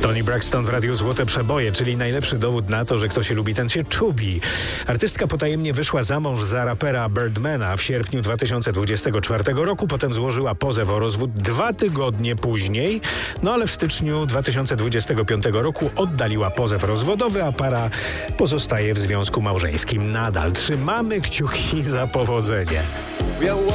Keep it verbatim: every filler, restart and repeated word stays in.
Toni Braxton w Radiu Złote Przeboje, czyli najlepszy dowód na to, że kto się lubi, ten się czubi. Artystka potajemnie wyszła za mąż za rapera Birdmana w sierpniu dwa tysiące dwudziestego czwartego roku, potem złożyła pozew o rozwód dwa tygodnie później, no ale w styczniu dwa tysiące dwudziestego piątego roku oddaliła pozew rozwodowy, a para pozostaje w związku małżeńskim nadal. Trzymamy kciuki za powodzenie.